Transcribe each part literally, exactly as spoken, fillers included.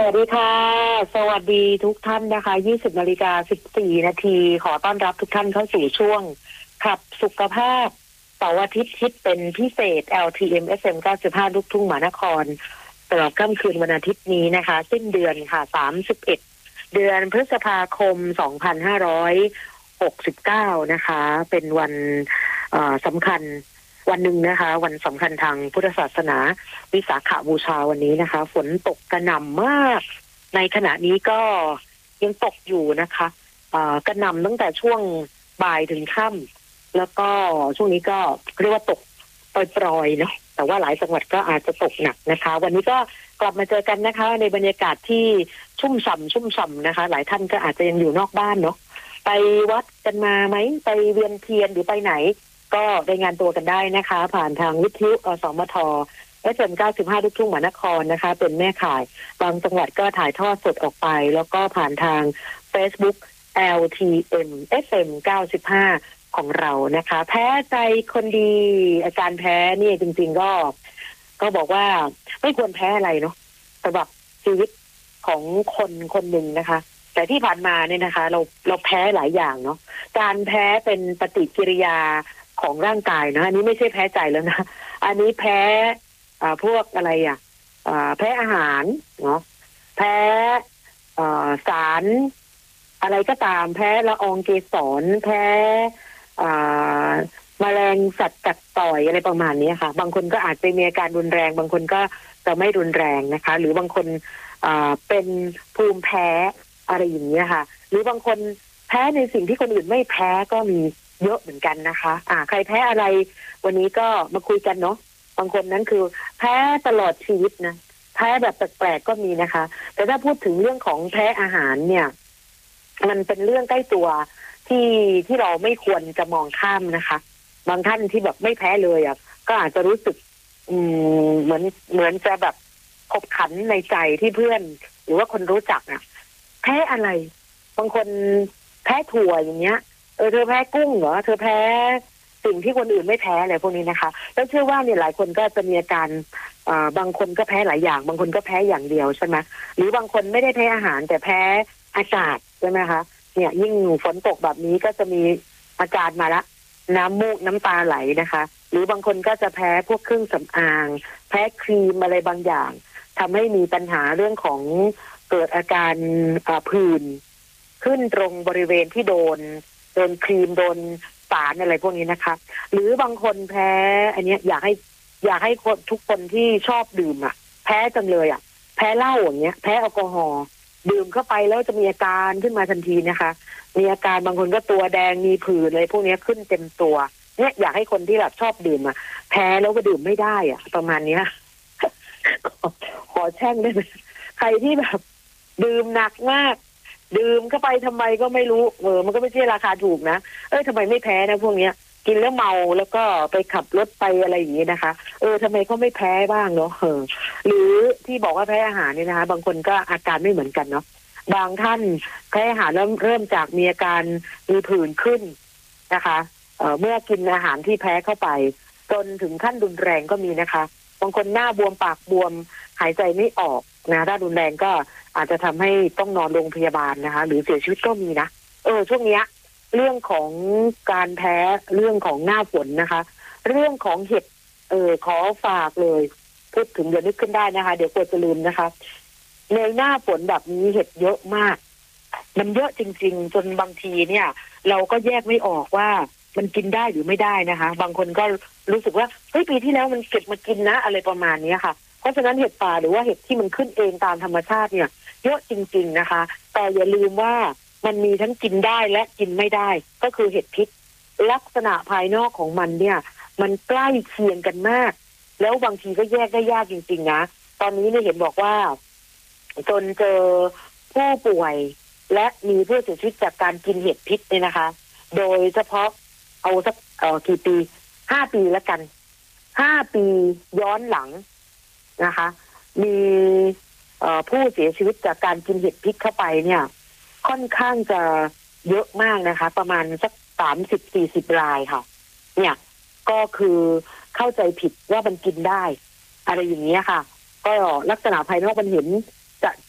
วัสดีค่ะสวัสดีทุกท่านนะคะยี่สิบนาฬิกาสิบสี่นาทีขอต้อนรับทุกท่านเข้าสู่ช่วงขับสุขภาพเสาร์อาทิตย์คิดเป็นพิเศษ แอล ที เอ็ม เอฟ เอ็ม เก้าสิบห้าลูกทุ่งมหานครตลอดค่ำคืนวันอาทิตย์นี้นะคะสิ้นเดือนค่ะสามสิบเอ็ดเดือนพฤษภาคมสองพันห้าร้อยหกสิบเก้านะคะเป็นวันสำคัญวันหนึ่งนะคะวันสำคัญทางพุทธศาสนาวิสาขบูชาวันนี้นะคะฝนตกกระหน่ำมากในขณะนี้ก็ยังตกอยู่นะคะกระหน่ำตั้งแต่ช่วงบ่ายถึงค่ำแล้วก็ช่วงนี้ก็เรียกว่าตกปล่อยๆเนาะแต่ว่าหลายจังหวัดก็อาจจะตกหนักนะคะวันนี้ก็กลับมาเจอกันนะคะในบรรยากาศที่ชุ่มฉ่ำชุ่มฉ่ำนะคะหลายท่านก็อาจจะยังอยู่นอกบ้านเนาะไปวัดกันมาไหมไปเวียนเทียนหรือไปไหนก็รายงานตัวกันได้นะคะผ่านทางวิทยุอสมทและเจ็ดเก้าสิบห้าลูกทุ่งมหานครนะคะเป็นแม่ข่ายบางจังหวัดก็ถ่ายทอดสดออกไปแล้วก็ผ่านทาง Facebook แอล ที เอ็ม เอฟ เอ็ม เก้าสิบห้าของเรานะคะแพ้ใจคนดีอาการแพ้นี่จริงๆก็ก็บอกว่าไม่ควรแพ้อะไรเนาะสำหรับชีวิตของคนคนหนึ่งนะคะแต่ที่ผ่านมาเนี่ยนะคะเราเราแพ้หลายอย่างเนาะการแพ้เป็นปฏิกิริยาของร่างกายนะอันนี้ไม่ใช่แพ้ใจแล้วนะอันนี้แพ้อ่าพวกอะไรอ่ะอ่าแพ้อาหารเนาะแพ้อ่าสารอะไรก็ตามแพ้ละอองเกสรแพ้อ่าแมลงสัตว์กัดต่อยอะไรประมาณนี้ค่ะบางคนก็อาจจะมีอาการรุนแรงบางคนก็จะไม่รุนแรงนะคะหรือบางคนอ่าเป็นภูมิแพ้อะไรอย่างนี้ค่ะหรือบางคนแพ้ในสิ่งที่คนอื่นไม่แพ้ก็มีเยอะเหมือนกันนะคะอ่าใครแพ้อะไรวันนี้ก็มาคุยกันเนาะบางคนนั้นคือแพ้ตลอดชีวิตนะแพ้แบบแปลกๆก็มีนะคะแต่ถ้าพูดถึงเรื่องของแพ้อาหารเนี่ยมันเป็นเรื่องใกล้ตัวที่ที่เราไม่ควรจะมองข้ามนะคะบางท่านที่แบบไม่แพ้เลยอ่ะก็อาจจะรู้สึกอืมเหมือนเหมือนจะแบบขบขันในใจที่เพื่อนหรือว่าคนรู้จักอ่ะแพ้อะไรบางคนแพ้ถั่วอย่างเงี้ยเออเธอแพ้กุ้งเหรอเธอแพ้สิ่งที่คนอื่นไม่แพ้อะไรพวกนี้นะคะแล้วเชื่อว่าเนี่ยหลายคนก็จะมีอาการอ่าบางคนก็แพ้หลายอย่างบางคนก็แพ้อย่างเดียวใช่ไหมหรือบางคนไม่ได้แพ้อาหารแต่แพ้อากาศใช่ไหมคะเนี่ยยิ่งฝนตกแบบนี้ก็จะมีอาการมาละน้ำมูกน้ำตาไหลนะคะหรือบางคนก็จะแพ้พวกเครื่องสำอางแพ้ครีมอะไรบางอย่างทำให้มีปัญหาเรื่องของเกิดอาการผื่นขึ้นตรงบริเวณที่โดนโดนครีมโดนสารอะไรพวกนี้นะคะหรือบางคนแพ้อันนี้อยากให้อยากให้คนทุกคนที่ชอบดื่มอ่ะแพ้จังเลยอ่ะแพ้เหล้าอย่างเงี้ยแพ้แอลกอฮอล์ดื่มเข้าไปแล้วจะมีอาการขึ้นมาทันทีนะคะมีอาการบางคนก็ตัวแดงมีผื่นอะไรพวกนี้ขึ้นเต็มตัวเนี่ยอยากให้คนที่แบบชอบดื่มอ่ะแพ้แล้วก็ดื่มไม่ได้อ่ะประมาณเนี้ย ขอขอแช่งได้ไหมใครที่แบบดื่มหนักมากดื่มเข้าไปทำไมก็ไม่รู้เออมันก็ไม่ใช่ราคาถูกนะเอ้ยทำไมไม่แพ้นะพวกเนี้ยกินแล้วเมาแล้วก็ไปขับรถไปอะไรอย่างนี้นะคะเออทำไมเขาไม่แพ้บ้างเนาะเออหรือที่บอกว่าแพ้อาหารเนี่ยนะคะบางคนก็อาการไม่เหมือนกันเนาะบางท่านแพ้อาหารเริ่มเริ่มจากมีอาการมีผื่นขึ้นนะคะเอ่อเมื่อกินอาหารที่แพ้เข้าไปจนถึงขั้นรุนแรงก็มีนะคะบางคนหน้าบวมปากบวมหายใจไม่ออกนะถ้ารุนแรงก็อาจจะทำให้ต้องนอนโรงพยาบาลนะคะหรือเสียชีวิตก็มีนะเออช่วงเนี้ยเรื่องของการแพ้เรื่องของหน้าฝนนะคะเรื่องของเห็ดเออขอฝากเลยพูดถึงเดี๋ยวนึกขึ้นได้นะคะเดี๋ยวกลัวจะลืมนะคะในหน้าฝนแบบนี้เห็ดเยอะมากมันเยอะจริงๆจนบางทีเนี่ยเราก็แยกไม่ออกว่ามันกินได้หรือไม่ได้นะคะบางคนก็รู้สึกว่าเฮ้ยปีที่แล้วมันเก็บมากินนะอะไรประมาณนี้ค่ะเพราะฉะนั้นเห็ดป่าหรือว่าเห็ดที่มันขึ้นเองตามธรรมชาติเนี่ยเยอะจริงๆนะคะแต่อย่าลืมว่ามันมีทั้งกินได้และกินไม่ได้ก็คือเห็ดพิษลักษณะภายนอกของมันเนี่ยมันใกล้เคียงกันมากแล้วบางทีก็แยกได้ยากจริงๆนะตอนนี้เนี่ยเห็นบอกว่าจนเจอผู้ป่วยและมีผู้เสียชีวิตจากการกินเห็ดพิษเนี่ยนะคะโดยเฉพาะเอาสักเอ่อกี่ปีห้าปีแล้วกันห้าปีย้อนหลังนะคะมีผู้เสียชีวิตจากการกินเห็ดพิษเข้าไปเนี่ยค่อนข้างจะเยอะมากนะคะประมาณสักสามสิบสี่สิบรายค่ะเนี่ยก็คือเข้าใจผิดว่ามันกินได้อะไรอย่างเงี้ยค่ะก็ลักษณะภายนอกมันเห็นจะจ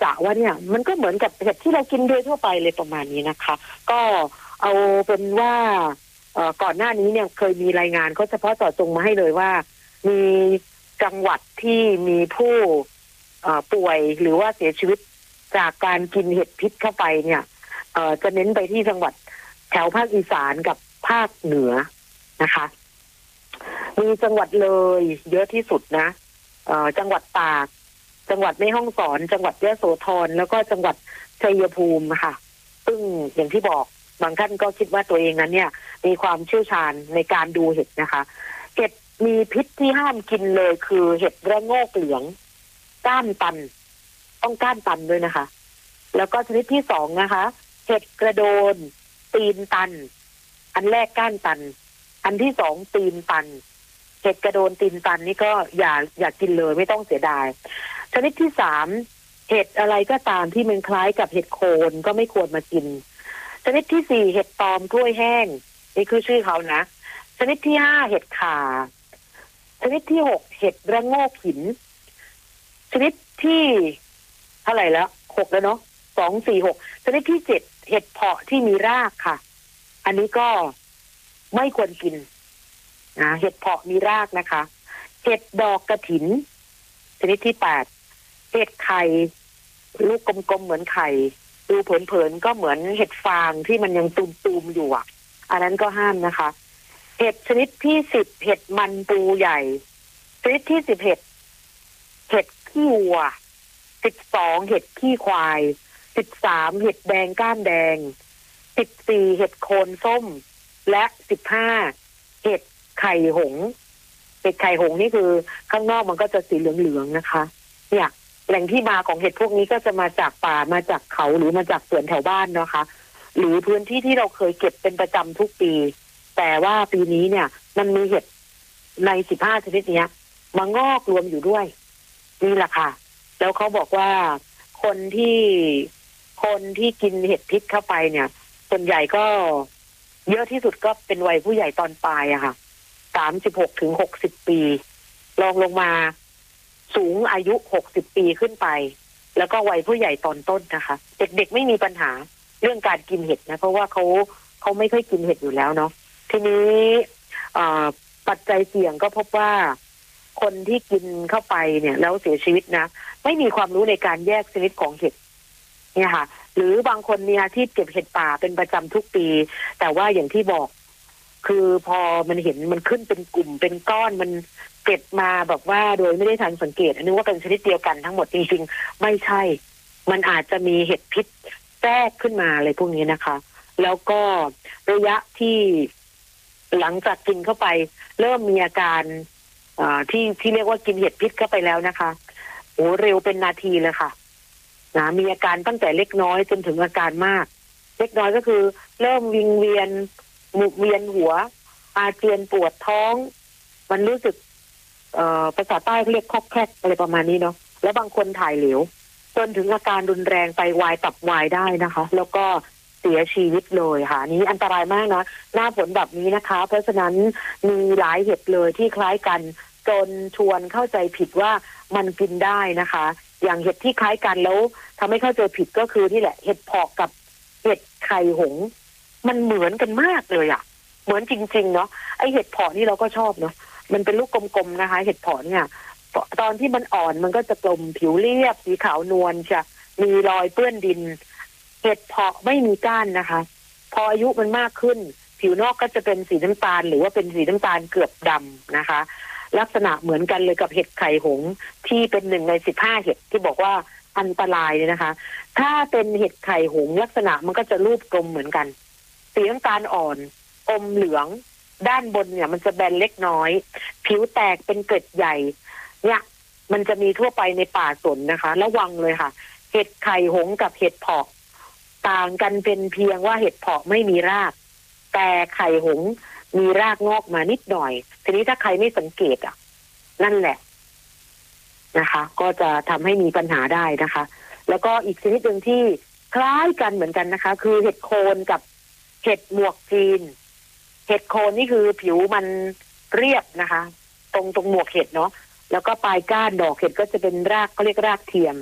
จะว่าเนี่ยมันก็เหมือนกับเห็ดที่เรากินโดยทั่วไปเลยประมาณนี้นะคะ ก็เอาเป็นว่าก่อนหน้านี้เนี่ยเคยมีรายงานเขาเฉพาะเจาะจงมาให้เลยว่ามีจังหวัดที่มีผู้ป่วยหรือว่าเสียชีวิตจากการกินเห็ดพิษเข้าไปเนี่ยจะเน้นไปที่จังหวัดแถวภาคอีสานกับภาคเหนือนะคะมีจังหวัดเลยเยอะที่สุดนะจังหวัดตากจังหวัดแม่ฮ่องสอนจังหวัดยะโสธรแล้วก็จังหวัดชัยภูมิค่ะซึ่งอย่างที่บอกบางท่านก็คิดว่าตัวเองนั้นเนี่ยมีความเชี่ยวชาญในการดูเห็ดนะคะเห็ดมีพิษที่ห้ามกินเลยคือเห็ดระโงกเหลืองก้านตันต้องก้านตันด้วยนะคะแล้วก็ชนิดที่สองนะคะเห็ดกระโดนตีนตันอันแรกก้านตันอันที่สองตีนตันเห็ดกระโดนตีนตันนี่ก็อย่าอย่ากินเลยไม่ต้องเสียดายชนิดที่สามเห็ดอะไรก็ตามที่มันคล้ายกับเห็ดโคนก็ไม่ควรมากินชนิดที่สี่เห็ดตอมกล้วยแห้งนี่คือชื่อเขานะชนิดที่ห้าเห็ดข่าชนิดที่หกเห็ดระโงกหินชนิดที่เท่าไหร่แล้วหกแล้วเนาะสองสี่หกชนิดที่เจ็ดเห็ดเพาะที่มีรากค่ะอันนี้ก็ไม่ควรกินนะเห็ดเพาะมีรากนะคะเห็ดดอกกระถินชนิดที่แปดเห็ดไข่ลูกกลมๆเหมือนไข่ดูเผินๆก็เหมือนเห็ดฟางที่มันยังตุมๆอยู่อ่ะอันนั้นก็ห้ามนะคะเห็ดชนิดที่สิบเห็ดมันปูใหญ่ชนิดที่สิบเห็ดเห็ดขี้วัวสิบสองเห็ดขี้ควายสิบสามเห็ดแดงก้านแดงสิบสี่เห็ดโคนส้มและสิบห้าเห็ดไข่หงเห็ดไข่หงนี่คือข้างนอกมันก็จะสีเหลืองๆนะคะเนี่ยแหล่งที่มาของเห็ดพวกนี้ก็จะมาจากป่ามาจากเขาหรือมาจากสวนแถวบ้านนะคะหรือพื้นที่ที่เราเคยเก็บเป็นประจำทุกปีแต่ว่าปีนี้เนี่ยมันมีเห็ดในสิบห้าชนิดเนี้ยมางอกรวมอยู่ด้วยนี่แหละค่ะแล้วเขาบอกว่าคนที่คนที่กินเห็ดพิษเข้าไปเนี่ยส่วนใหญ่ก็เยอะที่สุดก็เป็นวัยผู้ใหญ่ตอนปลายอะค่ะสามสิบหกถึงหกสิบปีลองลงมาสูงอายุหกสิบปีขึ้นไปแล้วก็วัยผู้ใหญ่ตอนต้นนะคะเด็กๆไม่มีปัญหาเรื่องการกินเห็ดนะเพราะว่าเขาเขาไม่ค่อยกินเห็ดอยู่แล้วเนาะทีนี้ปัจจัยเสี่ยงก็พบว่าคนที่กินเข้าไปเนี่ยแล้วเสียชีวิตนะไม่มีความรู้ในการแยกชนิดของเห็ดเนี่ยค่ะหรือบางคนมีอาชีพเก็บเห็ดป่าเป็นประจำทุกปีแต่ว่าอย่างที่บอกคือพอมันเห็นมันขึ้นเป็นกลุ่มเป็นก้อนมันเก็บมาแบบว่าโดยไม่ได้ทันสังเกตนึกว่าเป็นชนิดเดียวกันทั้งหมดจริงๆไม่ใช่มันอาจจะมีเห็ดพิษแทรกขึ้นมาอะไรพวกนี้นะคะแล้วก็ระยะที่หลังจากกินเข้าไปเริ่มมีอาการที่ที่เรียกว่ากินเห็ดพิษเข้าไปแล้วนะคะโอ้เร็วเป็นนาทีเลยค่ะนะมีอาการตั้งแต่เล็กน้อยจนถึงอาการมากเล็กน้อยก็คือเริ่มวิงเวียนหมุกเวียนหัวอาเจียนปวดท้องมันรู้สึกเอ่อภาษาใต้เรียกคอกแคกอะไรประมาณนี้เนาะแล้วบางคนถ่ายเหลวจนถึงอาการรุนแรงไตวายตับวายได้นะคะแล้วก็เสียชีวิตเลยค่ะนี้อันตรายมากนะหน้าฝนแบบนี้นะคะเพราะฉะนั้นมีหลายเห็ดเลยที่คล้ายกันจนชวนเข้าใจผิดว่ามันกินได้นะคะอย่างเห็ดที่คล้ายกันแล้วทำให้เข้าใจผิดก็คือที่แหละเห็ดเพาะกับเห็ดไข่หงมันเหมือนกันมากเลยอ่ะเหมือนจริงๆเนาะไอเห็ดเพาะนี่เราก็ชอบเนาะมันเป็นลูกกลมๆนะคะเห็ดเพาะเนี่ยตอนที่มันอ่อนมันก็จะกลมผิวเรียบสีขาวนวลจะมีรอยเปื้อนดินเห็ดเพาะไม่มีก้านนะคะพออายุมันมากขึ้นผิวนอกก็จะเป็นสีน้ำตาลหรือว่าเป็นสีน้ำตาลเกือบดำนะคะลักษณะเหมือนกันเลยกับเห็ดไข่หงที่เป็นหนึ่งในสิบห้าเห็ดที่บอกว่าอันตรายเนี่ยนะคะถ้าเป็นเห็ดไข่หงลักษณะมันก็จะรูปกลมเหมือนกันสีน้ำตาลอ่อนอมเหลืองด้านบนเนี่ยมันจะแบนเล็กน้อยผิวแตกเป็นเกล็ดใหญ่เนี่ยมันจะมีทั่วไปในป่าสนนะคะระวังเลยค่ะเห็ดไข่หงกับเห็ดเพาะต่างกันเป็นเพียงว่าเห็ดเพาะไม่มีรากแต่ไข่หงมีรากงอกมานิดหน่อยทีนี้ถ้าใครไม่สังเกตอ่ะนั่นแหละนะคะก็จะทำให้มีปัญหาได้นะคะแล้วก็อีกชนิดหนึ่งที่คล้ายกันเหมือนกันนะคะคือเห็ดโคนกับเห็ดหมวกจีนเห็ดโคนนี่คือผิวมันเรียบนะคะตรงตรงหมวกเห็ดเนาะแล้วก็ปลายก้านดอกเห็ดก็จะเป็นรากก็เรียกรากเทียม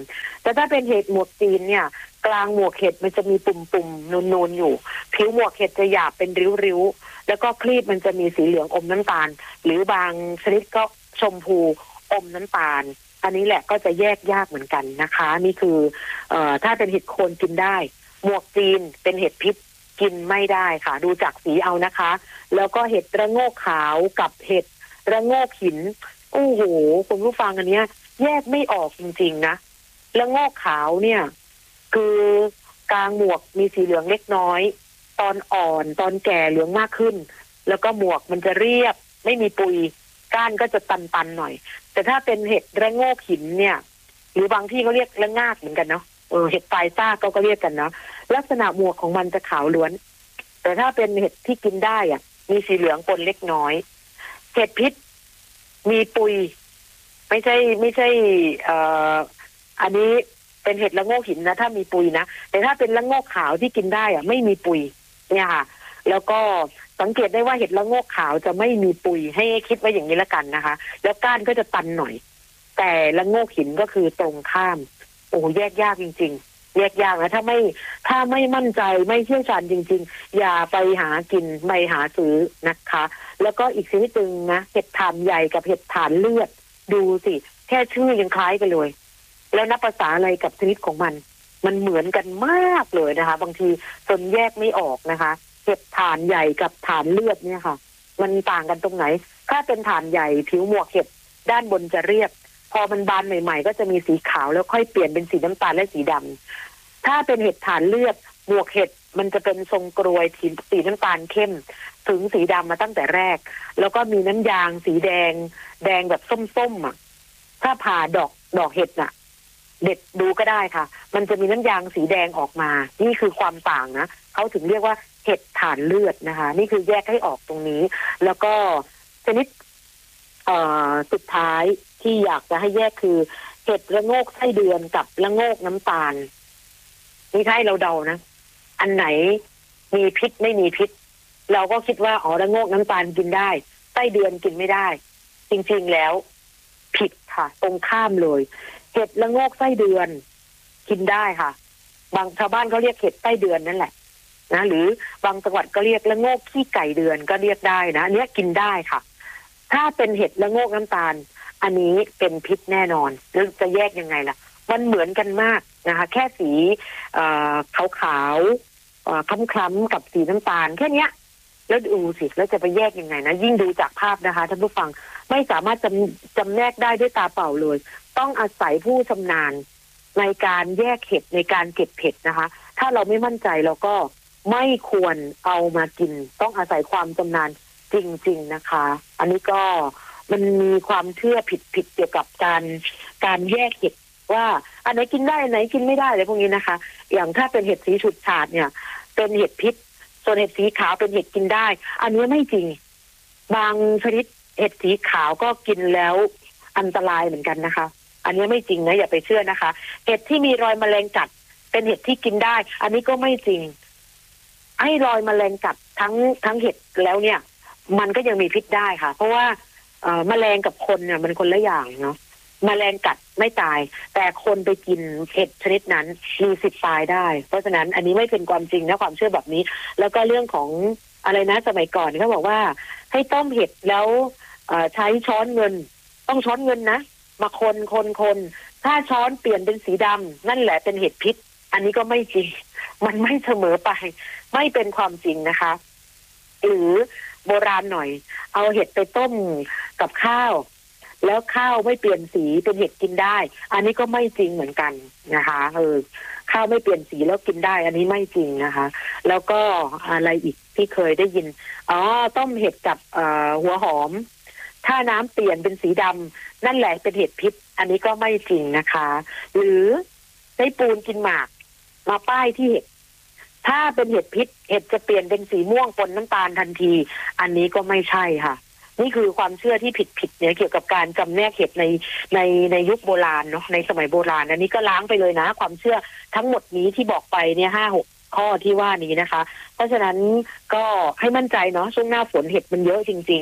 แต่ถ้าเป็นเห็ดหมวกจีนเนี่ยกลางหมวกเห็ดมันจะมีปุ่มๆนูนๆอยู่ผิวหมวกเห็ดจะหยาบเป็นริ้วๆแล้วก็ครีบมันจะมีสีเหลืองอมน้ำตาลหรือบางชนิดก็ชมพูอมน้ำตาลอันนี้แหละก็จะแยกยากเหมือนกันนะคะนี่คือเอ่อถ้าเป็นเห็ดโคนกินได้หมวกจีนเป็นเห็ดพิษกินไม่ได้ค่ะดูจากสีเอานะคะแล้วก็เห็ดระโงกขาวกับเห็ดระโงกหินโอ้โหคุณผู้ฟังอันเนี้ยแยกไม่ออกจริงๆนะระโงกขาวเนี่ยคือกลางหมวกมีสีเหลืองเล็กน้อยตอนอ่อนตอนแก่เหลืองมากขึ้นแล้วก็หมวกมันจะเรียบไม่มีปุยก้านก็จะตันๆหน่อยแต่ถ้าเป็นเห็ดระโงกหินเนี่ยหรือบางที่เขาเรียกระงากเหมือนกันเนาะเออเห็ดปลายซ่าก็ก็เรียกกันเนาะลักษณะหมวกของมันจะขาวล้วนแต่ถ้าเป็นเห็ดที่กินได้อ่ะมีสีเหลืองปนเล็กน้อยเห็ดพิษมีปุยไม่ใช่ไม่ใช่เอ่ออันนี้เป็นเห็ดระโงกหินนะถ้ามีปุยนะแต่ถ้าเป็นระโงกขาวที่กินได้อ่ะไม่มีปุยเนี่ยค่ะแล้วก็สังเกตได้ว่าเห็ดระโงกขาวจะไม่มีปุยให้คิดไว้อย่างนี้ละกันนะคะแล้วก้านก็จะตันหน่อยแต่ระโงกหินก็คือตรงข้ามโอ้แยกยากจริงๆแยกยากนะถ้าไม่ถ้าไม่มั่นใจไม่เชี่ยวชาญจริงๆอย่าไปหากินไม่หาซื้อนะคะแล้วก็อีกชนิดนึงนะเห็ดถ่านใหญ่กับเห็ดถ่านเลือดดูสิแค่ชื่อยังคล้ายกันเลยแล้วนับภาษาอะไรกับชนิดของมันมันเหมือนกันมากเลยนะคะบางทีจนแยกไม่ออกนะคะเห็ดถ่านใหญ่กับถ่านเลือดเนี่ยค่ะมันต่างกันตรงไหนถ้าเป็นถ่านใหญ่ผิวหมวกเห็ดด้านบนจะเรียบพอมันบานใหม่ๆก็จะมีสีขาวแล้วค่อยเปลี่ยนเป็นสีน้ำตาลและสีดำถ้าเป็นเห็ดถ่านเลือดหมวกเห็ดมันจะเป็นทรงกรวยสีสีน้ำตาลเข้มถึงสีดำมาตั้งแต่แรกแล้วก็มีน้ำยางสีแดงแดงแบบส้มๆอ่ะถ้าผ่าดอกดอกเห็ดน่ะเด็ดดูก็ได้ค่ะมันจะมีน้ำยางสีแดงออกมานี่คือความต่างนะเขาถึงเรียกว่าเห็ดถ่านเลือดนะคะนี่คือแยกให้ออกตรงนี้แล้วก็ชนิดเอ่อสุดท้ายที่อยากจะให้แยกคือเห็ดระโงกไส้เดือนกับระโงกน้ำตาลนี่ใช่เราเดานะอันไหนมีพิษไม่มีพิษเราก็คิดว่าอ๋อระโงกน้ำตาลกินได้ไส้เดือนกินไม่ได้จริงๆแล้วผิดค่ะตรงข้ามเลยเห็ดระโงกไส้เดือนกินได้ค่ะบางชาวบ้านเขาเรียกเห็ดไส้เดือนนั่นแหละนะหรือบางจังหวัดก็เรียกระโงกขี้ไก่เดือนก็เรียกได้นะเนี้ยกินได้ค่ะถ้าเป็นเห็ดระโงกน้ำตาลอันนี้เป็นพิษแน่นอนแล้วจะแยกยังไงล่ะมันเหมือนกันมากนะคะแค่สีขาวๆคล้ำๆกับสีน้ำตาลแค่นี้แล้วดูสิแล้วจะไปแยกยังไงนะยิ่งดูจากภาพนะคะท่านผู้ฟังไม่สามารถจำจำแนกได้ด้วยตาเปล่าเลยต้องอาศัยผู้ชำนาญในการแยกเห็ดในการเก็บเห็ดนะคะถ้าเราไม่มั่นใจเราก็ไม่ควรเอามากินต้องอาศัยความชำนาญจริงๆนะคะอันนี้ก็มันมีความเชื่อผิดๆเกี่ยวกับการการแยกเห็ดว่าอันไหนกินได้อันไหนกินไม่ได้อะไรพวกนี้นะคะอย่างถ้าเป็นเห็ดสีฉูดฉาดเนี่ยเป็นเห็ดพิษส่วนเห็ดสีขาวเป็นเห็ดกินได้อันนี้ไม่จริงบางชนิดเห็ดสีขาวก็กินแล้วอันตรายเหมือนกันนะคะอันนี้ไม่จริงนะอย่าไปเชื่อนะคะเห็ดที่มีรอยแมลงกัดเป็นเห็ดที่กินได้อันนี้ก็ไม่จริงให้รอยแมลงกัดทั้งทั้งเห็ดแล้วเนี่ยมันก็ยังมีพิษได้ค่ะเพราะว่าเอ่อแมลงกับคนเนี่ยมันคนละอย่างเนาะแมลงกัดไม่ตายแต่คนไปกินเห็ดชนิดนั้นมีสิทธิ์ตายได้เพราะฉะนั้นอันนี้ไม่เป็นความจริงนะความเชื่อแบบนี้แล้วก็เรื่องของอะไรนะสมัยก่อนเขาบอกว่าให้ต้มเห็ดแล้วใช้ช้อนเงินต้องช้อนเงินนะมาคนคนคนถ้าช้อนเปลี่ยนเป็นสีดำนั่นแหละเป็นเห็ดพิษอันนี้ก็ไม่จริงมันไม่เสมอไปไม่เป็นความจริงนะคะหรือโบราณหน่อยเอาเห็ดไปต้มกับข้าวแล้วข้าวไม่เปลี่ยนสีเป็นเห็ดกินได้อันนี้ก็ไม่จริงเหมือนกันนะคะเออข้าวไม่เปลี่ยนสีแล้วกินได้อันนี้ไม่จริงนะคะแล้วก็อะไรอีกที่เคยได้ยินอ๋อต้มเห็ดกับเอ่อหัวหอมถ้าน้ำเปลี่ยนเป็นสีดำนั่นแหละเป็นเห็ดพิษอันนี้ก็ไม่จริงนะคะหรือใช้ปูนกินหมากมาป้ายที่เห็ดถ้าเป็นเห็ดพิษเห็ดจะเปลี่ยนเป็นสีม่วงปนน้ำตาลทันทีอันนี้ก็ไม่ใช่ค่ะนี่คือความเชื่อที่ผิดๆเนี่ยเกี่ยวกับการจำแนกเห็ดในในในยุคโบราณเนาะในสมัยโบราณอันนี้ก็ล้างไปเลยนะความเชื่อทั้งหมดนี้ที่บอกไปเนี่ยห้าหกข้อที่ว่านี้นะคะเพราะฉะนั้นก็ให้มั่นใจเนาะช่วงหน้าฝนเห็ดมันเยอะจริง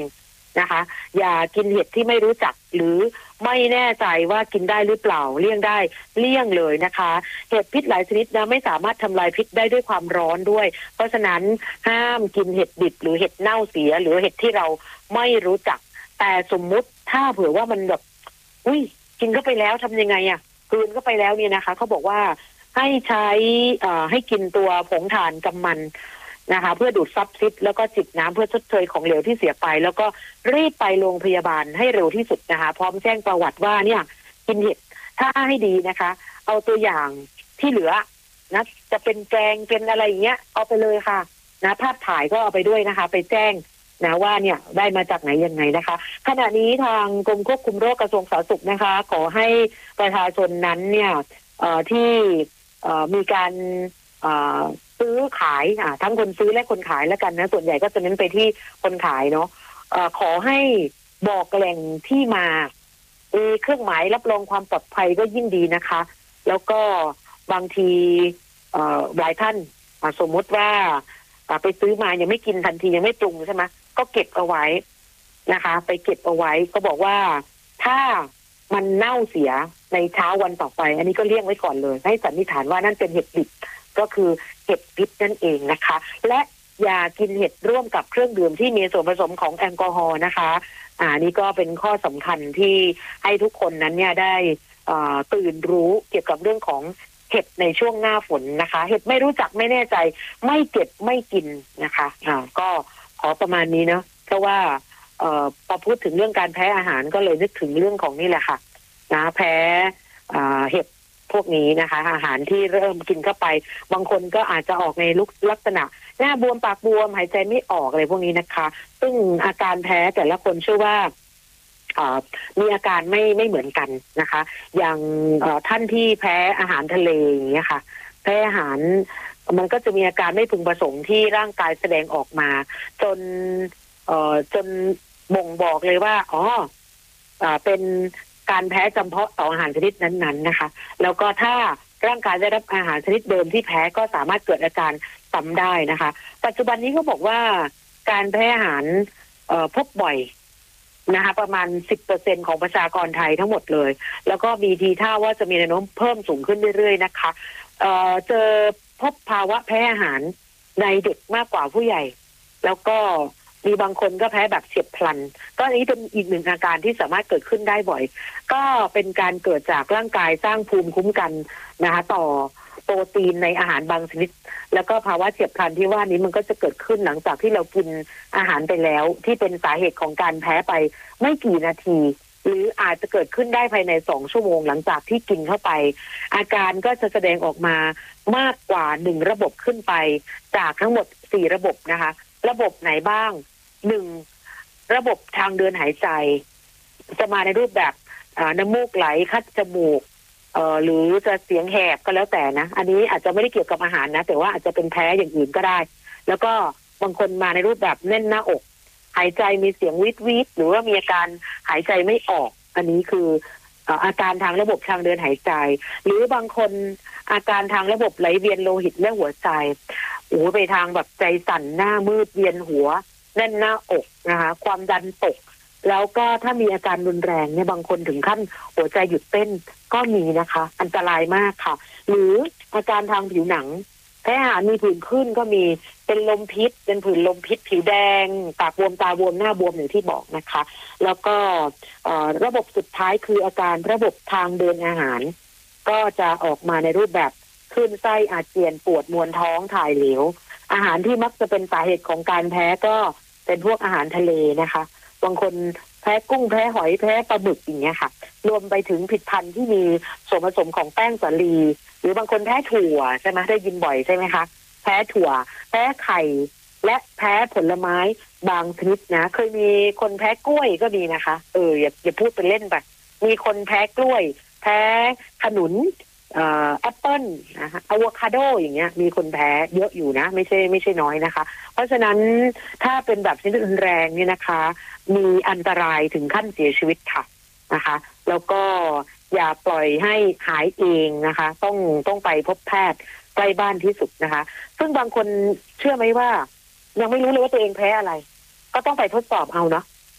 นะคะอย่ากินเห็ดที่ไม่รู้จักหรือไม่แน่ใจว่ากินได้หรือเปล่าเลี่ยงได้เลี่ยงเลยนะคะเห็ดพิษหลายชนิดนะไม่สามารถทำลายพิษได้ด้วยความร้อนด้วยเพราะฉะนั้นห้ามกินเห็ดดิบหรือเห็ดเน่าเสียหรือเห็ดที่เราไม่รู้จักแต่สมมุติถ้าเผื่อว่ามันแบบอุ้ยกินเข้าไปแล้วทำยังไงอ่ะกลืนเข้าไปแล้วเนี่ยนะคะเขาบอกว่าให้ใช้อ่าให้กินตัวผงถ่านกำมันนะคะเพื่อดูดซับซิปแล้วก็จิบน้ำเพื่อชดเชยของเหลวที่เสียไปแล้วก็รีบไปโรงพยาบาลให้เร็วที่สุดนะคะพร้อมแจ้งประวัติว่าเนี่ยกินเห็ดถ้าให้ดีนะคะเอาตัวอย่างที่เหลือนะจะเป็นแกงเป็นอะไรอย่างเงี้ยเอาไปเลยค่ะนะภาพถ่ายก็เอาไปด้วยนะคะไปแจ้งนะว่าเนี่ยได้มาจากไหนยังไงนะคะขณะนี้ทางกรมควบคุมโรคกระทรวงสาธารณสุขนะคะขอให้ประชาชนนั้นเนี่ยเอ่อที่เอ่อมีการเอ่อซื้อขายอ่าทั้งคนซื้อและคนขายแล้วกันนะส่วนใหญ่ก็จะเน้นไปที่คนขายเนาะเอ่อขอให้บอกแหล่งที่มามีเครื่องหมายรับรองความปลอดภัยก็ยิ่งดีนะคะแล้วก็บางทีเอ่อหลายท่านสมมติว่าไปซื้อมายังไม่กินทันทียังไม่ปรุงใช่ไหมก็เก็บเอาไว้นะคะไปเก็บเอาไว้ก็บอกว่าถ้ามันเน่าเสียในเช้าวันต่อไปอันนี้ก็เลี่ยงไว้ก่อนเลยให้สันนิษฐานว่านั่นเป็นเห็ดดิบก็คือเห็ดพิษนั่นเองนะคะและอย่ากินเห็ดร่วมกับเครื่องดื่มที่มีส่วนผสมของแอลกอฮอล์นะคะอ่านี่ก็เป็นข้อสำคัญที่ให้ทุกคนนั้นเนี่ยได้อ่าตื่นรู้เกี่ยวกับเรื่องของเห็ดในช่วงหน้าฝนนะคะเห็ดไม่รู้จักไม่แน่ใจไม่เก็บไม่กินนะคะอ่าก็ขอประมาณนี้เนาะเพราะว่าเอ่อพอพูดถึงเรื่องการแพ้อาหารก็เลยนึกถึงเรื่องของนี่แหละค่ะนะแพ้อ่าเห็ดพวกนี้นะคะอาหารที่เริ่มกินเข้าไปบางคนก็อาจจะออกในลักษณะหน้าบวมปากบวมหายใจไม่ออกอะไรพวกนี้นะคะซึ่งอาการแพ้แต่ละคนเชื่อว่ามีอาการไม่ไม่เหมือนกันนะคะอย่างท่านที่แพ้อาหารทะเลอย่างเงี้ยค่ะแพ้อาหารมันก็จะมีอาการไม่พึงประสงค์ที่ร่างกายแสดงออกมาจนเอ่อจนบ่งบอกเลยว่าอ๋อเป็นการแพ้จำเพาะต่ออาหารชนิดนั้นๆนะคะแล้วก็ถ้าร่างกายได้รับอาหารชนิดเดิมที่แพ้ก็สามารถเกิดอาการซ้ำได้นะคะปัจจุบันนี้ก็บอกว่าการแพ้อาหารพบบ่อยนะคะประมาณ สิบเปอร์เซ็นต์ ของประชากรไทยทั้งหมดเลยแล้วก็มีทีท่าว่าจะมีแนวโน้มเพิ่มสูงขึ้นเรื่อยๆนะคะเอ่อเจอพบภาวะแพ้อาหารในเด็กมากกว่าผู้ใหญ่แล้วก็มีบางคนก็แพ้แบบเฉียบพลันก็อันนี้เป็นอีกหนึ่งอาการที่สามารถเกิดขึ้นได้บ่อยก็เป็นการเกิดจากร่างกายสร้างภูมิคุ้มกันนะคะต่อโปรตีนในอาหารบางชนิดแล้วก็ภาวะเฉียบพลันที่ว่านี้มันก็จะเกิดขึ้นหลังจากที่เรากินอาหารไปแล้วที่เป็นสาเหตุของการแพ้ไปไม่กี่นาทีหรืออาจจะเกิดขึ้นได้ภายในสองชั่วโมงหลังจากที่กินเข้าไปอาการก็จะแสดงออกมามากกว่าหนึ่งระบบขึ้นไปจากทั้งหมดสี่ระบบนะคะระบบไหนบ้างหนึ่งระบบทางเดินหายใจจะมาในรูปแบบน้ำมูกไหลคัดจมูกเอ่อหรือจะเสียงแหบก็แล้วแต่นะอันนี้อาจจะไม่ได้เกี่ยวกับอาหารนะแต่ว่าอาจจะเป็นแพ้อย่างอื่นก็ได้แล้วก็บางคนมาในรูปแบบแน่นหน้าอกหายใจมีเสียงวิดวิดหรือว่ามีอาการหายใจไม่ออกอันนี้คืออาการทางระบบทางเดินหายใจหรือบางคนอาการทางระบบไหลเวียนโลหิตและหัวใจโอ้ไปทางแบบใจสั่นหน้ามืดเวียนหัวแน่นหน้าอกนะคะความดันตกแล้วก็ถ้ามีอาการรุนแรงเนี่ยบางคนถึงขั้นหัวใจหยุดเต้นก็มีนะคะอันตรายมากค่ะหรืออาการทางผิวหนังแพ้อาหารมีผื่นขึ้นก็มีเป็นลมพิษเป็นผื่นลมพิษผิวแดงปากบวมตาบวมหน้าบวมอย่างที่บอกนะคะแล้วก็ระบบสุดท้ายคืออาการระบบทางเดินอาหารก็จะออกมาในรูปแบบคลื่นไส้อาเจียนปวดมวนท้องถ่ายเหลวอาหารที่มักจะเป็นสาเหตุของการแพ้ก็เป็นพวกอาหารทะเลนะคะบางคนแพ้กุ้งแพ้หอยแพ้ปลาหมึกอย่างเงี้ยค่ะรวมไปถึงผลิตภัณฑ์ที่มีส่วนผสมของแป้งสาลีหรือบางคนแพ้ถั่วใช่ไหมได้ยินบ่อยใช่ไหมคะแพ้ถั่วแพ้ไข่และแพ้ผลไม้บางชนิดนะเคยมีคนแพ้กล้วยก็มีนะคะเอออย่าอย่าพูดเป็นเล่นไปมีคนแพ้กล้วยแพ้ขนุนแอปเปิ้ลนะคะอะโวคาโดอย่างเงี้ยมีคนแพ้เยอะอยู่นะไม่ใช่ไม่ใช่น้อยนะคะเพราะฉะนั้นถ้าเป็นแบบชนิดรุนแรงเนี่ยนะคะมีอันตรายถึงขั้นเสียชีวิตค่ะนะคะแล้วก็อย่าปล่อยให้หายเองนะคะต้องต้องไปพบแพทย์ใกล้บ้านที่สุดนะคะซึ่งบางคนเชื่อไหมว่ายังไม่รู้เลยว่าตัวเองแพ้อะไรก็ต้องไปทดสอบเอาเนาะ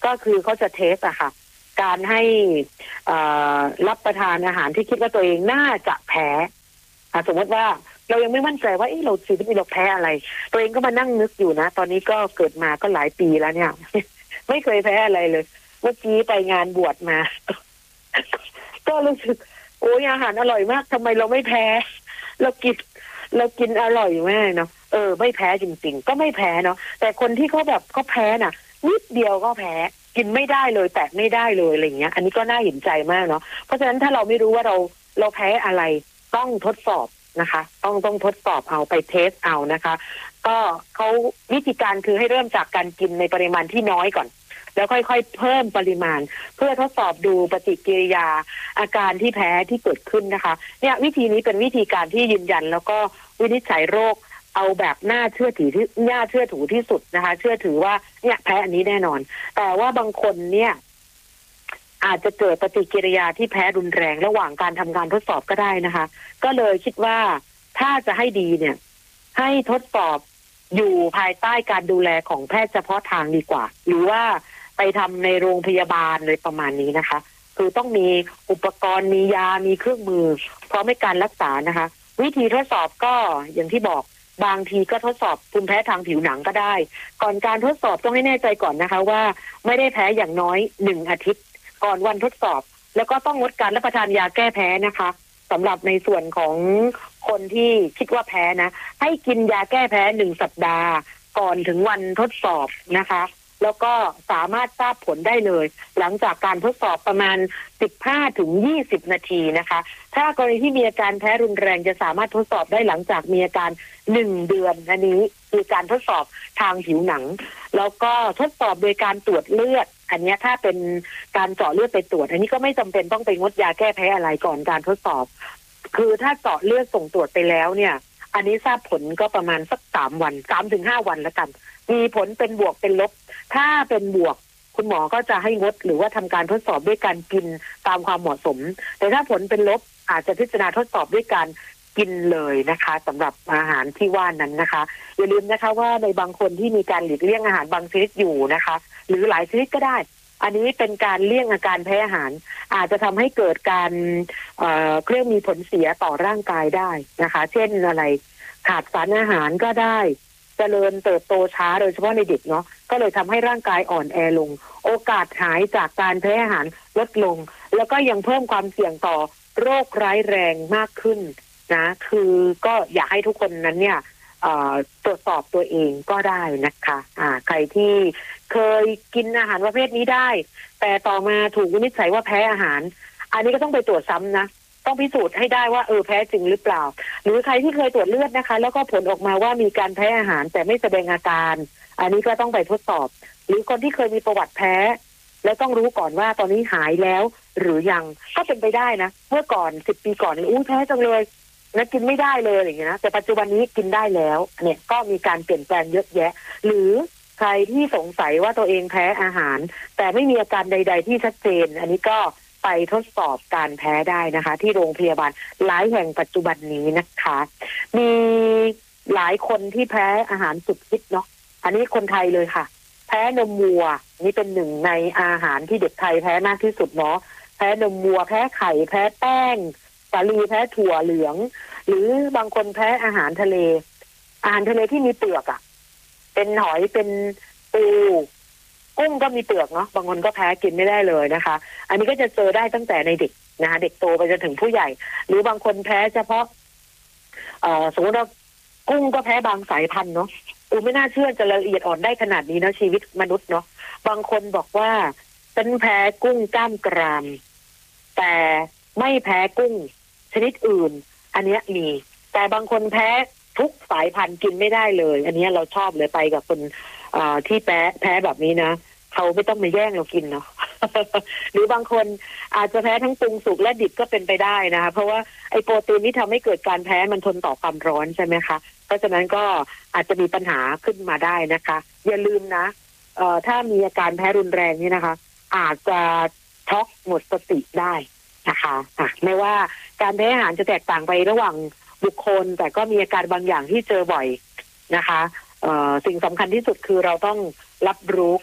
ก็คือเขาจะเทสอะค่ะการให้รับประทานอาหารที่คิดว่าตัวเองน่าจะแพ้สมมติว่าเรายังไม่มั่นใจว่าเออเราชีวิตนี้เราแพ้อะไรตัวเองก็มานั่งนึกอยู่นะตอนนี้ก็เกิดมาก็หลายปีแล้วเนี่ย ไม่เคยแพ้อะไรเลยเมื่อกี้ไปงานบวชมา ก็รู้สึกโอ้ยอาหารอร่อยมากทำไมเราไม่แพ้เรากินเรากินอร่อยมากเนาะเออไม่แพ้จริงๆก็ไม่แพ้เนาะแต่คนที่เขาแบบเขาแพ้น่ะนิดเดียวก็แพ้กินไม่ได้เลยแตะไม่ได้เลยอะไรเงี้ยอันนี้ก็น่าเห็นใจมากเนาะเพราะฉะนั้นถ้าเราไม่รู้ว่าเราเราแพ้อะไรต้องทดสอบนะคะต้องต้องทดสอบเอาไปเทสเอานะคะก็เขาวิธีการคือให้เริ่มจากการกินในปริมาณที่น้อยก่อนแล้วค่อยๆเพิ่มปริมาณเพื่อทดสอบดูปฏิกิริยาอาการที่แพ้ที่เกิดขึ้นนะคะเนี่ยวิธีนี้เป็นวิธีการที่ยืนยันแล้วก็วินิจฉัยโรคเอาแบบน่าเชื่อถือที่น่าเชื่อถือที่สุดนะคะเชื่อถือว่าเนี่ยแพ้อันนี้แน่นอนแต่ว่าบางคนเนี่ยอาจจะเกิดปฏิกิริยาที่แพ้รุนแรงระหว่างการทำการทดสอบก็ได้นะคะก็เลยคิดว่าถ้าจะให้ดีเนี่ยให้ทดสอบอยู่ภายใต้การดูแลของแพทย์เฉพาะทางดีกว่าหรือว่าไปทำในโรงพยาบาลเลยประมาณนี้นะคะคือต้องมีอุปกรณ์มียามีเครื่องมือพร้อมในการรักษานะคะวิธีทดสอบก็อย่างที่บอกบางทีก็ทดสอบภูมิแพ้ทางผิวหนังก็ได้ก่อนการทดสอบต้องให้แน่ใจก่อนนะคะว่าไม่ได้แพ้อย่างน้อยหนึ่งอาทิตย์ก่อนวันทดสอบแล้วก็ต้องงดการรับประทานยาแก้แพ้นะคะสำหรับในส่วนของคนที่คิดว่าแพ้นะให้กินยาแก้แพ้หนึ่งสัปดาห์ก่อนถึงวันทดสอบนะคะแล้วก็สามารถทราบผลได้เลยหลังจากการทดสอบประมาณสิบห้าถึงยี่สิบนาทีนะคะถ้ากรณีที่มีอาการแพ้รุนแรงจะสามารถทดสอบได้หลังจากมีอาการหนึ่งเดือนอันนี้คือการทดสอบทางผิวหนังแล้วก็ทดสอบโดยการตรวจเลือดอันนี้ถ้าเป็นการเจาะเลือดไปตรวจอันนี้ก็ไม่จำเป็นต้องไปงดยาแก้แพ้อะไรก่อนการทดสอบคือถ้าเจาะเลือดส่งตรวจไปแล้วเนี่ยอันนี้ทราบผลก็ประมาณสักสามวันสามถึงห้าวันแล้วกันมีผลเป็นบวกเป็นลบถ้าเป็นบวกคุณหมอก็จะให้งดหรือว่าทำการทดสอบด้วยการกินตามความเหมาะสมแต่ถ้าผลเป็นลบอาจจะพิจารณาทดสอบด้วยการกินเลยนะคะสำหรับอาหารที่ว่านั้นนะคะอย่าลืมนะคะว่าในบางคนที่มีการหลีกเลี่ยงอาหารบางชนิดอยู่นะคะหรือหลายชนิดก็ได้อันนี้เป็นการเลี่ยงอาการแพ้อาหารอาจจะทำให้เกิดการเอ่อเครื่องมีผลเสียต่อร่างกายได้นะคะเช่นอะไรขาดสารอาหารก็ได้เจริญเติบโตช้าโดยเฉพาะในเด็กเนาะก็เลยทำให้ร่างกายอ่อนแอลงโอกาสหายจากการแพ้อาหารลดลงแล้วก็ยังเพิ่มความเสี่ยงต่อโรคร้ายแรงมากขึ้นนะคือก็อยากให้ทุกคนนั้นเนี่ยตรวจสอบตัวเองก็ได้นะคะอ่าใครที่เคยกินอาหารประเภทนี้ได้แต่ต่อมาถูกวินิจฉัยว่าแพ้อาหารอันนี้ก็ต้องไปตรวจซ้ำนะต้องพิสูจน์ให้ได้ว่าเออแพ้จริงหรือเปล่าหรือใครที่เคยตรวจเลือดนะคะแล้วก็ผลออกมาว่ามีการแพ้อาหารแต่ไม่แสดงอาการอันนี้ก็ต้องไปทดสอบหรือคนที่เคยมีประวัติแพ้แล้วต้องรู้ก่อนว่าตอนนี้หายแล้วหรือยังก็เป็นไปได้นะเมื่อก่อนสิบปีก่อนนี่อู้แพ้จังเลยนะกินไม่ได้เลยอย่างเงี้ยนะแต่ปัจจุบันนี้กินได้แล้วเนี่ยก็มีการเปลี่ยนแปลงเยอะแยะหรือใครที่สงสัยว่าตัวเองแพ้อาหารแต่ไม่มีอาการใดๆที่ชัดเจนอันนี้ก็ไปทดสอบการแพ้ได้นะคะที่โรงพยาบาลหลายแห่งปัจจุบันนี้นะคะมีหลายคนที่แพ้อาหารสุดฮิตเนาะอันนี้คนไทยเลยค่ะแพ้นมวัวนี่เป็นหนึ่งในอาหารที่เด็กไทยแพ้มากที่สุดเนาะแพ้นมวัวแพ้ไข่แพ้แป้งสาลีแพ้ถั่วเหลืองหรือบางคนแพ้อาหารทะเลอาหารทะเลที่มีเปลือกอ่ะเป็นหอยเป็นปูกุ้งก็มีเปลือกเนาะบางคนก็แพ้กินไม่ได้เลยนะคะอันนี้ก็จะเจอได้ตั้งแต่ในเด็กนะคะเด็กโตไปจนถึงผู้ใหญ่หรือบางคนแพ้เฉพาะเอ่อสมมติว่ากุ้งก็แพ้บางสายพันธุ์เนาะอูไม่น่าเชื่อจะละเอียดอ่อนได้ขนาดนี้นะชีวิตมนุษย์เนาะบางคนบอกว่าฉันแพ้กุ้งกล้ามกรามแต่ไม่แพ้กุ้งชนิดอื่นอันนี้มีแต่บางคนแพ้ทุกสายพันธุ์กินไม่ได้เลยอันนี้เราชอบเลยไปกับคนที่แพ้แพ้แบบนี้นะเขาไม่ต้องมาแย่งเรากินเนาะ หรือบางคนอาจจะแพ้ทั้งปรุงสุกและดิบก็เป็นไปได้นะคะเพราะว่าไอโปรตีนที่ทำให้เกิดการแพ้มันทนต่อความร้อนใช่ไหมคะเพราะฉะนั้นก็อาจจะมีปัญหาขึ้นมาได้นะคะอย่าลืมนะเอ่อถ้ามีอาการแพ้รุนแรงนี่นะคะอาจจะช็อกหมดสติได้นะคะอ่ะไม่ว่าการแพ้อาหารจะแตกต่างไประหว่างบุคคลแต่ก็มีอาการบางอย่างที่เจอบ่อยนะคะเอ่อสิ่งสำคัญที่สุดคือเราต้องรับรู้ก่อน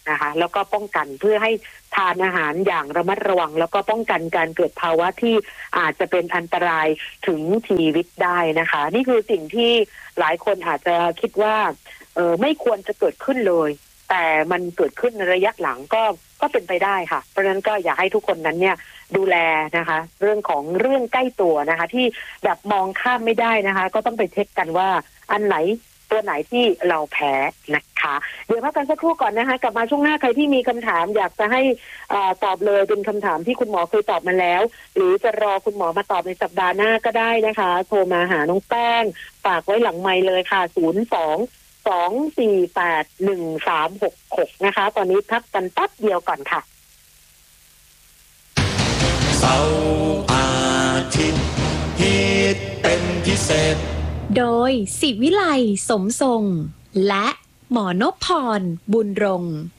นะคะแล้วก็ป้องกันเพื่อให้ทานอาหารอย่างระมัดระวังแล้วก็ป้องกันการเกิดภาวะที่อาจจะเป็นอันตรายถึงชีวิตได้นะคะนี่คือสิ่งที่หลายคนอาจจะคิดว่าเออไม่ควรจะเกิดขึ้นเลยแต่มันเกิดขึ้นในระยะหลังก็ก็เป็นไปได้ค่ะเพราะฉะนั้นก็อยากให้ทุกคนนั้นเนี่ยดูแลนะคะเรื่องของเรื่องใกล้ตัวนะคะที่แบบมองข้ามไม่ได้นะคะก็ต้องไปเช็คกันว่าอันไหนตัวไหนที่เราแพ้นะคะเดี๋ยวพักกันสักครู่ก่อนนะคะกลับมาช่วงหน้าใครที่มีคำถามอยากจะให้อ่าตอบเลยเป็นคำถามที่คุณหมอเคยตอบมาแล้วหรือจะรอคุณหมอมาตอบในสัปดาห์หน้าก็ได้นะคะโทรมาหาน้องแป้งฝากไว้หลังไมค์เลยค่ะศูนย์ สอง สอง สี่ แปด หนึ่ง สาม หก หกนะคะตอนนี้พักกันแป๊บเดียวก่อนค่ะเสาร์อาทิตย์ฮิตเป็นพิเศษโดยศิวิไลสมทรงและหมอนพพรบุญรงค์